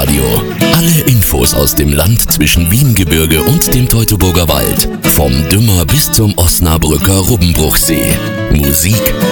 Radio. Alle Infos aus dem Land zwischen Wiengebirge und dem Teutoburger Wald. Vom Dümmer bis zum Osnabrücker Rubbenbruchsee. Musik,